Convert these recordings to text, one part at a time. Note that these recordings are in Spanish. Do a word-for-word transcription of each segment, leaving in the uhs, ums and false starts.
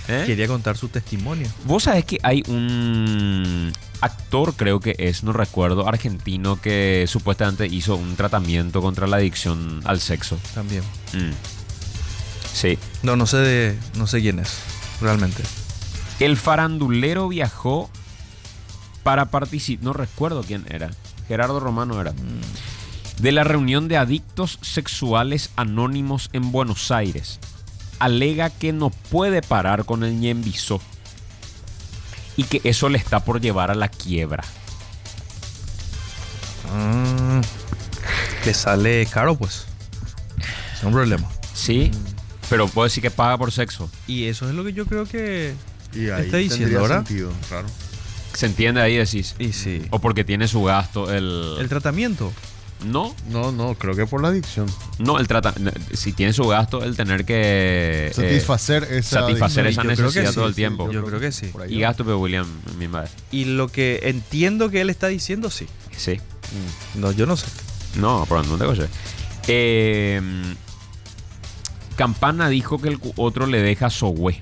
¿Eh? Quería contar su testimonio. Vos sabés que hay un actor, creo que es, no recuerdo, argentino, que supuestamente hizo un tratamiento contra la adicción al sexo. También. Mm. Sí. No, no sé de, no sé quién es, realmente. El farandulero viajó para participar, no recuerdo quién era, Gerardo Romano era, Mm. de la reunión de adictos sexuales anónimos en Buenos Aires. Alega que no puede parar con el ñembizó y que eso le está por llevar a la quiebra. Ah, le sale caro, pues. Es un problema. Sí, pero puedo decir que paga por sexo. Y eso es lo que yo creo que Y ahí está diciendo, tendría ¿verdad? sentido, claro. ¿Se entiende ahí, decís? Y sí. O porque tiene su gasto el... El tratamiento. No, No, no, creo que por la adicción. no, el trata... Si tiene su gasto el tener que... eh, Satisfacer esa satisfacer adicción. esa Yo creo que necesidad sí, todo el sí, tiempo. Yo creo que sí. por ahí Y va. gasto, pero William, mi madre. Y lo que entiendo que él está diciendo, sí. Sí. No, yo no sé. No, pero no tengo que eh, Campana dijo que el cu- otro le deja Sogüe.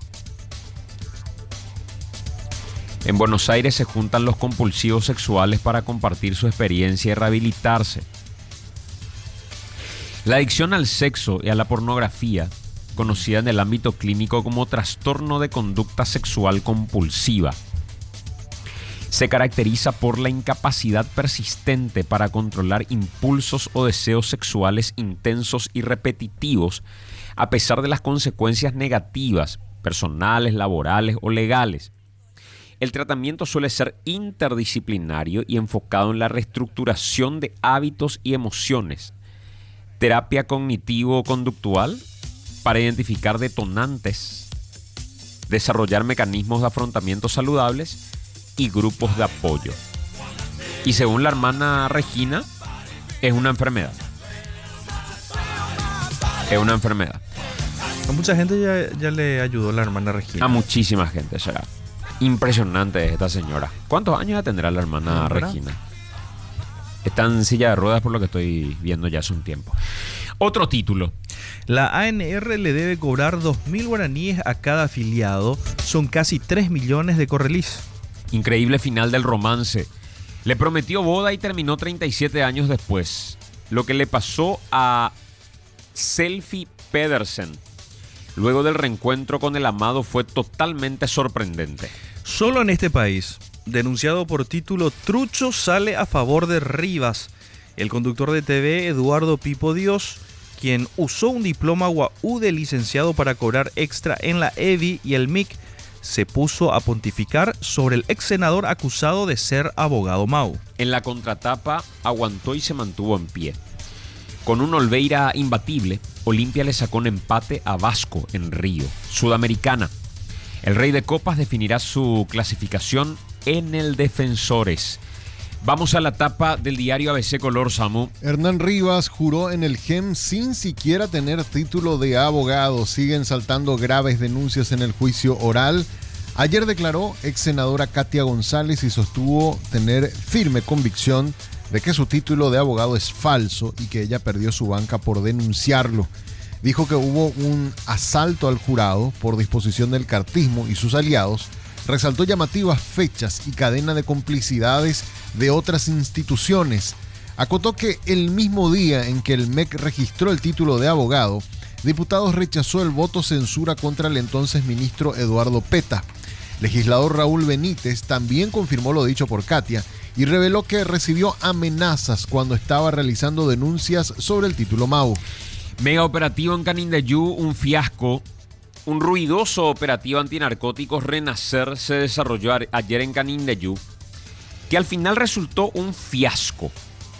En Buenos Aires se juntan los compulsivos sexuales para compartir su experiencia y rehabilitarse. La adicción al sexo y a la pornografía, conocida en el ámbito clínico como trastorno de conducta sexual compulsiva, se caracteriza por la incapacidad persistente para controlar impulsos o deseos sexuales intensos y repetitivos, a pesar de las consecuencias negativas, personales, laborales o legales. El tratamiento suele ser interdisciplinario y enfocado en la reestructuración de hábitos y emociones, terapia cognitivo-conductual para identificar detonantes, desarrollar mecanismos de afrontamiento saludables y grupos de apoyo. Y según la hermana Regina, es una enfermedad. Es una enfermedad. A mucha gente ya, ya le ayudó la hermana Regina. A muchísima gente, será. Impresionante es esta señora. ¿Cuántos años ya tendrá la hermana ¿Verdad? Regina? Está en silla de ruedas por lo que estoy viendo ya hace un tiempo. Otro título. La A N R le debe cobrar dos mil guaraníes a cada afiliado. Son casi tres millones de correlis. Increíble final del romance. Le prometió boda y terminó treinta y siete años después. Lo que le pasó a Selfie Pedersen luego del reencuentro con el amado fue totalmente sorprendente. Solo en este país, denunciado por título Trucho sale a favor de Rivas. El conductor de T V, Eduardo Pipo Dios, quien usó un diploma U A U de licenciado para cobrar extra en la E V I y el M I C, se puso a pontificar sobre el ex senador acusado de ser abogado Mau. En la contratapa aguantó y se mantuvo en pie. Con un Olveira imbatible, Olimpia le sacó un empate a Vasco en Río. Sudamericana. El Rey de Copas definirá su clasificación en el Defensores. Vamos a la tapa del diario A B C Color, Samu. Hernán Rivas juró en el G E M sin siquiera tener título de abogado. Siguen saltando graves denuncias en el juicio oral. Ayer declaró ex senadora Katia González y sostuvo tener firme convicción de que su título de abogado es falso y que ella perdió su banca por denunciarlo. Dijo que hubo un asalto al jurado por disposición del cartismo y sus aliados. Resaltó llamativas fechas y cadena de complicidades de otras instituciones. Acotó que el mismo día en que el M E C registró el título de abogado, diputados rechazó el voto censura contra el entonces ministro Eduardo Peta. Legislador Raúl Benítez también confirmó lo dicho por Katia y reveló que recibió amenazas cuando estaba realizando denuncias sobre el título Mau. Mega operativo en Canindeyú, un fiasco. Un ruidoso operativo antinarcóticos Renacer se desarrolló a- ayer en Canindeyú, que al final resultó un fiasco.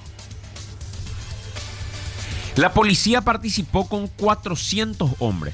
La policía participó con cuatrocientos hombres.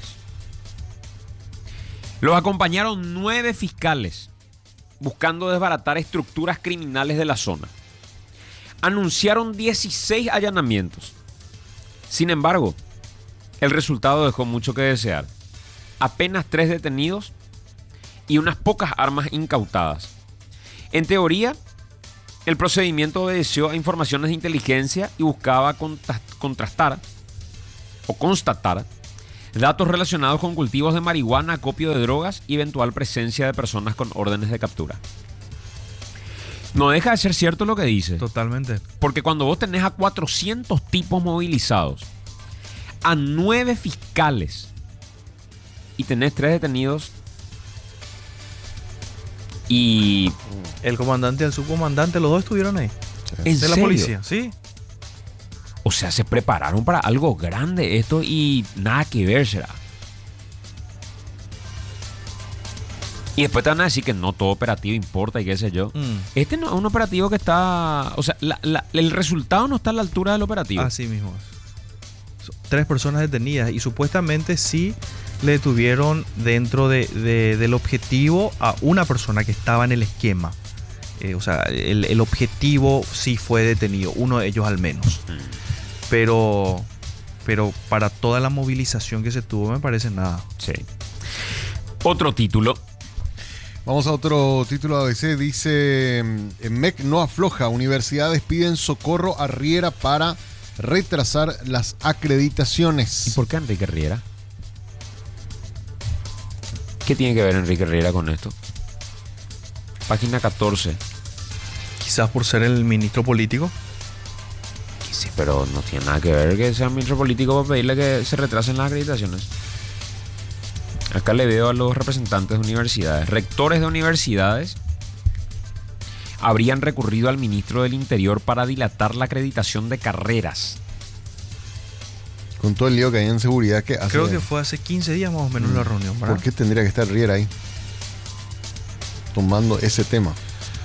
Los acompañaron nueve fiscales buscando desbaratar estructuras criminales de la zona. Anunciaron dieciséis allanamientos. Sin embargo, el resultado dejó mucho que desear. Apenas tres detenidos y unas pocas armas incautadas. En teoría, el procedimiento obedeció a informaciones de inteligencia y buscaba contra- contrastar o constatar Datos relacionados con cultivos de marihuana, acopio de drogas y eventual presencia de personas con órdenes de captura. No deja de ser cierto lo que dice. Totalmente. Porque cuando vos tenés a cuatrocientos tipos movilizados, a nueve fiscales y tenés tres detenidos y... El comandante y el subcomandante, los dos estuvieron ahí. ¿En de la serio? policía, sí. O sea, se prepararon para algo grande esto y nada que ver será. Y después te van a decir que no todo operativo importa y qué sé yo. Mm. Este no es un operativo que está... O sea, la- la- el resultado no está a la altura del operativo. Así mismo es. Son tres personas detenidas y supuestamente sí le detuvieron dentro de, de- del objetivo a una persona que estaba en el esquema. Eh, o sea, el, el objetivo sí fue detenido, uno de ellos al menos. Pero, pero para toda la movilización que se tuvo me parece nada. Sí. Otro título. Vamos a otro título A B C. Dice, mm, M E C no afloja. Universidades piden socorro a Riera para retrasar las ¿Y acreditaciones. por qué Enrique Riera? ¿Qué tiene que ver Enrique Riera con esto? Página catorce. Quizás por ser el ministro político. Sí, pero no tiene nada que ver que sea ministro político para pedirle que se retrasen las acreditaciones. Acá le veo a los representantes de universidades. Rectores de universidades habrían recurrido al ministro del Interior para dilatar la acreditación de carreras. Con todo el lío que hay en seguridad que hace. Creo que fue hace quince días más o menos la reunión, ¿verdad? ¿Por qué tendría que estar Riera ahí? Tomando ese tema.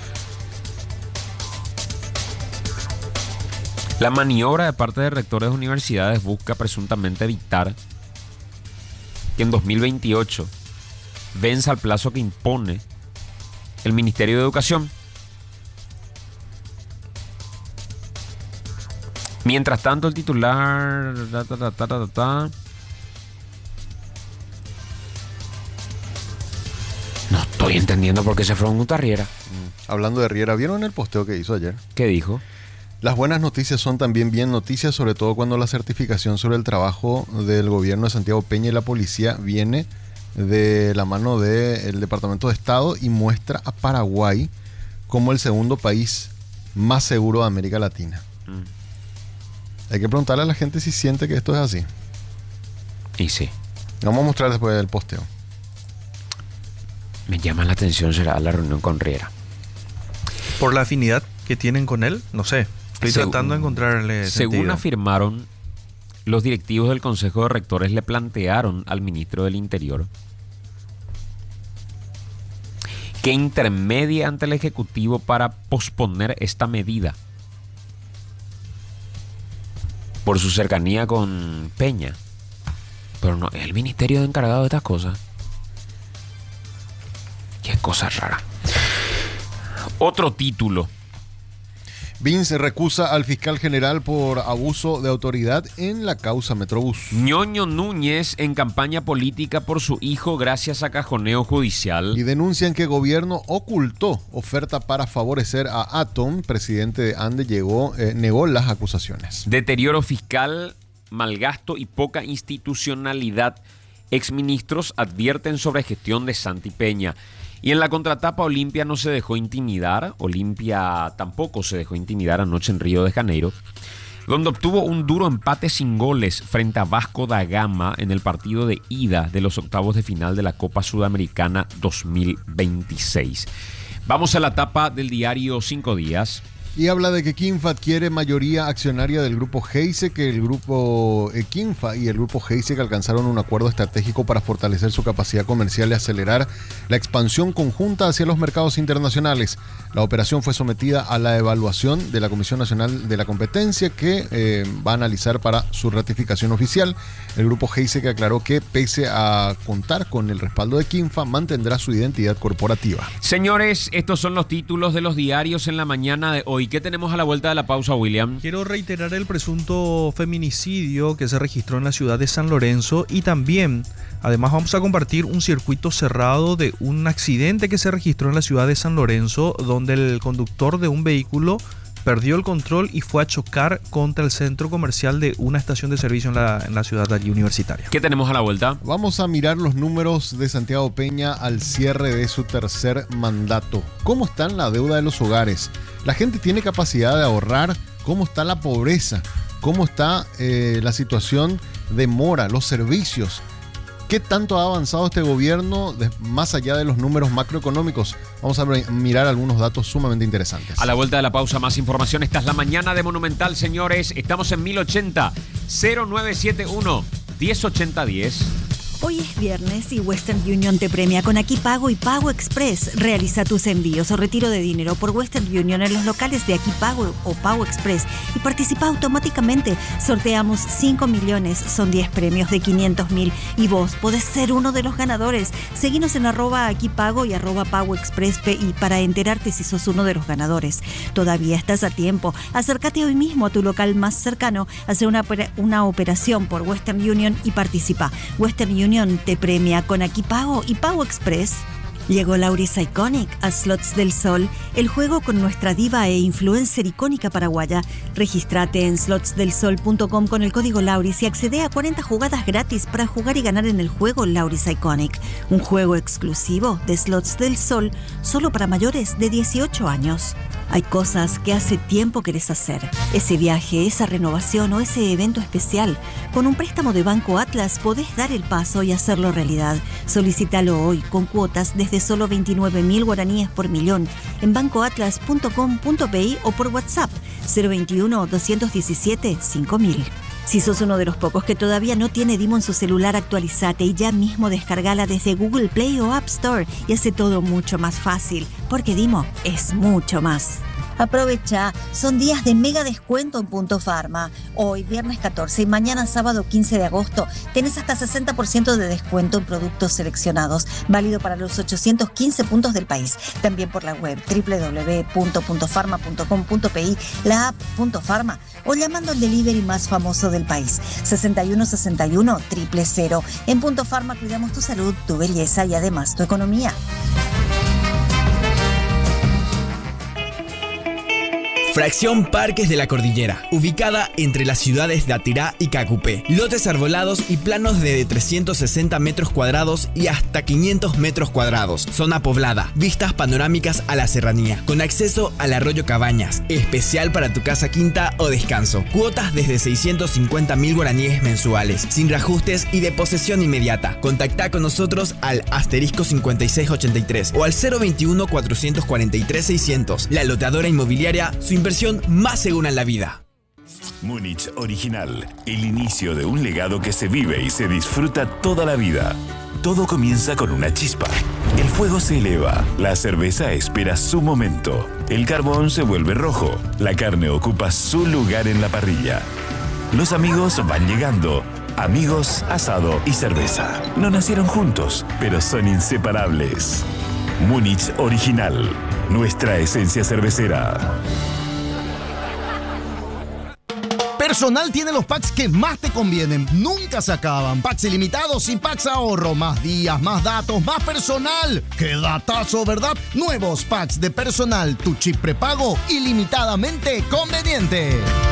La maniobra de parte de rectores de universidades busca presuntamente evitar que en dos mil veintiocho venza el plazo que impone el Ministerio de Educación. Mientras tanto, el titular... ta, ta, ta, ta, ta, ta. No estoy entendiendo por qué se pregunta Riera. Hablando de Riera, ¿vieron el posteo que hizo ayer? ¿Qué dijo? Las buenas noticias son también bien noticias, sobre todo cuando la certificación sobre el trabajo del gobierno de Santiago Peña y la policía viene de la mano del Departamento de Estado y muestra a Paraguay como el segundo país más seguro de América Latina. Mm. Hay que preguntarle a la gente si siente que esto es así. Y sí, Vamos a mostrar después el posteo. me llama la atención será la reunión con Riera. Por la afinidad que tienen con él, no sé. Estoy Según- tratando de encontrarle Según sentido. afirmaron, los directivos del Consejo de Rectores le plantearon al ministro del Interior que intermedie ante el Ejecutivo para posponer esta medida por su cercanía con Peña. Pero no, es el ministerio encargado de estas cosas. Qué cosa rara. Otro título. Vince recusa al fiscal general por abuso de autoridad en la causa Metrobús. Ñoño Núñez en campaña política por su hijo gracias a cajoneo judicial. Y denuncian que gobierno ocultó oferta para favorecer a Atom. Presidente de ANDE llegó, eh, negó las acusaciones. Deterioro fiscal, malgasto y poca institucionalidad. Exministros advierten sobre gestión de Santi Peña. Y en la contratapa, Olimpia no se dejó intimidar. Olimpia tampoco se dejó intimidar anoche en Río de Janeiro, donde obtuvo un duro empate sin goles frente a Vasco da Gama en el partido de ida de los octavos de final de la Copa Sudamericana dos mil veintiséis. Vamos a la tapa del diario Cinco Días. Y habla de que Kinfa adquiere mayoría accionaria del grupo Heise, que el grupo eh, Kinfa y el grupo Heise que alcanzaron un acuerdo estratégico para fortalecer su capacidad comercial y acelerar la expansión conjunta hacia los mercados internacionales. La operación fue sometida a la evaluación de la Comisión Nacional de la Competencia, que eh, va a analizar para su ratificación oficial. El grupo Heise que aclaró que, pese a contar con el respaldo de Kinfa, mantendrá su identidad corporativa. Señores, estos son los títulos de los diarios en la mañana de hoy. ¿Qué tenemos a la vuelta de la pausa, William? Quiero reiterar el presunto feminicidio que se registró en la ciudad de San Lorenzo y también, además, vamos a compartir un circuito cerrado de un accidente que se registró en la ciudad de San Lorenzo, donde el conductor de un vehículo perdió el control y fue a chocar contra el centro comercial de una estación de servicio en la, en la ciudad allí universitaria. ¿Qué tenemos a la vuelta? Vamos a mirar los números de Santiago Peña al cierre de su tercer mandato. ¿Cómo está la deuda de los hogares? ¿La gente tiene capacidad de ahorrar? ¿Cómo está la pobreza? ¿Cómo está eh, la situación de mora, los servicios? ¿Qué tanto ha avanzado este gobierno de, más allá de los números macroeconómicos? Vamos a mirar algunos datos sumamente interesantes. A la vuelta de la pausa, más información. Esta es la mañana de Monumental, señores. Estamos en mil ochenta, cero nueve siete uno, diez ochenta diez. Hoy es viernes y Western Union te premia con Aquí Pago y Pago Express. Realiza tus envíos o retiro de dinero por Western Union en los locales de Aquí Pago o Pago Express y participa automáticamente. Sorteamos cinco millones, son diez premios de quinientos mil y vos podés ser uno de los ganadores. Seguinos en arroba Aquí Pago y arroba Pago Express P I para enterarte si sos uno de los ganadores. Todavía estás a tiempo. Acércate hoy mismo a tu local más cercano, hace una, una operación por Western Union y participa. Western Union te premia con Aquí Pago y Pago Express. Llegó Lauris Iconic a Slots del Sol, el juego con nuestra diva e influencer icónica paraguaya. Regístrate en slots del sol punto com con el código Lauris y accede a cuarenta jugadas gratis para jugar y ganar en el juego Lauris Iconic, un juego exclusivo de Slots del Sol solo para mayores de dieciocho años. Hay cosas que hace tiempo querés hacer. Ese viaje, esa renovación o ese evento especial. Con un préstamo de Banco Atlas podés dar el paso y hacerlo realidad. Solicítalo hoy con cuotas desde solo veintinueve mil guaraníes por millón en banco atlas punto com punto pe o por WhatsApp cero veintiuno, doscientos diecisiete, cinco mil. Si sos uno de los pocos que todavía no tiene Dimo en su celular, actualizate y ya mismo descargala desde Google Play o App Store y hace todo mucho más fácil, porque Dimo es mucho más. Aprovecha, son días de mega descuento en Punto Pharma. Hoy, viernes catorce y mañana sábado quince de agosto, tenés hasta sesenta por ciento de descuento en productos seleccionados, válido para los ochocientos quince puntos del país. También por la web doble u doble u doble u punto punto pharma punto com punto pe, la app Punto Pharma o llamando al delivery más famoso del país, sesenta y uno sesenta y uno, cero cero cero. En Punto Pharma cuidamos tu salud, tu belleza y además tu economía. Fracción Parques de la Cordillera, ubicada entre las ciudades de Atirá y Cacupé. Lotes arbolados y planos de trescientos sesenta metros cuadrados y hasta quinientos metros cuadrados. Zona poblada, vistas panorámicas a la serranía, con acceso al arroyo Cabañas, especial para tu casa quinta o descanso. Cuotas desde seiscientos cincuenta mil guaraníes mensuales, sin reajustes y de posesión inmediata. Contactá con nosotros al asterisco cincuenta y seis ochenta y tres o al cero veintiuno, cuatrocientos cuarenta y tres, seiscientos. La loteadora inmobiliaria, su inversión más segura en la vida. Múnich Original, el inicio de un legado que se vive y se disfruta toda la vida. Todo comienza con una chispa. El fuego se eleva, la cerveza espera su momento, el carbón se vuelve rojo, la carne ocupa su lugar en la parrilla. Los amigos van llegando. Amigos, asado y cerveza. No nacieron juntos, pero son inseparables. Múnich Original, nuestra esencia cervecera. Personal tiene los packs que más te convienen. Nunca se acaban. Packs ilimitados y packs ahorro. Más días, más datos, más personal. ¡Qué datazo, verdad! Nuevos packs de Personal. Tu chip prepago ilimitadamente conveniente.